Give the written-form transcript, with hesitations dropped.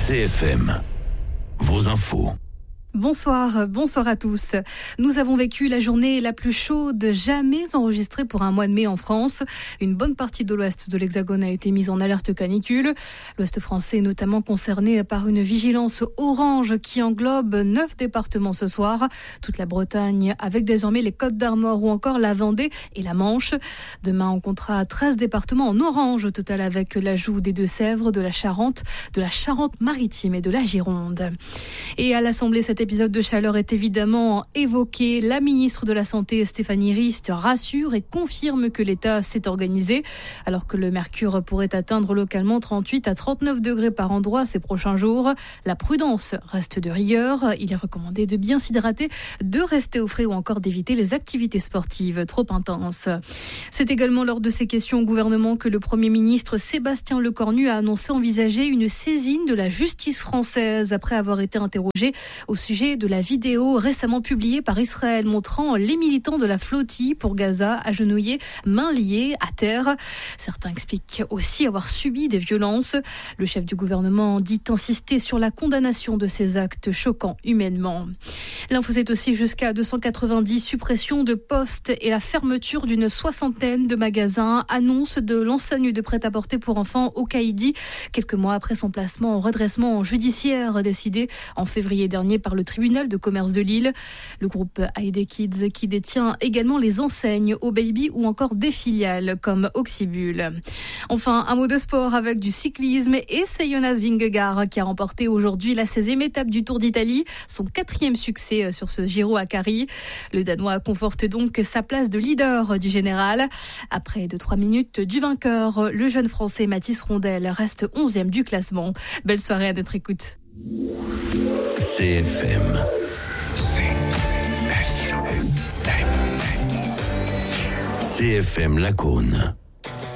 CFM, vos infos. Bonsoir à tous. Nous avons vécu la journée la plus chaude jamais enregistrée pour un mois de mai en France. Une bonne partie de l'ouest de l'Hexagone a été mise en alerte canicule. L'ouest français est notamment concerné par une vigilance orange qui englobe 9 départements ce soir. Toute la Bretagne avec désormais les Côtes-d'Armor ou encore la Vendée et la Manche. Demain, on comptera 13 départements en orange au total avec l'ajout des Deux-Sèvres, de la Charente-Maritime et de la Gironde. Et à l'Assemblée, cet épisode de chaleur est évidemment évoqué. La ministre de la Santé, Stéphanie Rist, rassure et confirme que l'État s'est organisé. Alors que le mercure pourrait atteindre localement 38 à 39 degrés par endroit ces prochains jours, la prudence reste de rigueur. Il est recommandé de bien s'hydrater, de rester au frais ou encore d'éviter les activités sportives trop intenses. C'est également lors de ces questions au gouvernement que le Premier ministre Sébastien Lecornu a annoncé envisager une saisine de la justice française après avoir été interrogé au sujet de la vidéo récemment publiée par Israël montrant les militants de la flottille pour Gaza agenouillés, mains liées à terre. Certains expliquent aussi avoir subi des violences. Le chef du gouvernement dit insister sur la condamnation de ces actes choquants humainement. L'info, c'est aussi jusqu'à 290 suppressions de postes et la fermeture d'une 60aine de magasins. Annonce de l'enseigne de prêt-à-porter pour enfants Okaïdi, quelques mois après son placement en redressement judiciaire décidé en février dernier par le tribunal de commerce de Lille. Le groupe ID Kids qui détient également les enseignes au Baby ou encore des filiales comme Oxybul. Enfin, un mot de sport avec du cyclisme et c'est Jonas Vingegaard qui a remporté aujourd'hui la 16e étape du Tour d'Italie, son 4e succès sur ce Giro à Cari. Le Danois conforte donc sa place de leader du général. Après 2-3 minutes du vainqueur, le jeune Français Mathis Rondel reste 11e du classement. Belle soirée à notre écoute. CFM. CFM Lacaune.